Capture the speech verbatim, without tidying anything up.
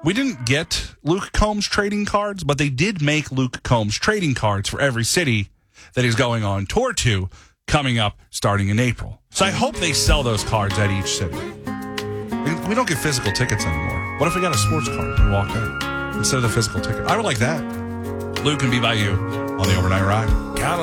We didn't get Luke Combs trading cards, but they did make Luke Combs trading cards for every city that he's going on tour to coming up starting in April. So I hope they sell those cards at each city. We don't get physical tickets anymore. What if we got a sports card and walked in instead of the physical ticket? I would like that. Luke and B Y U on the Overnight Ride. Gotta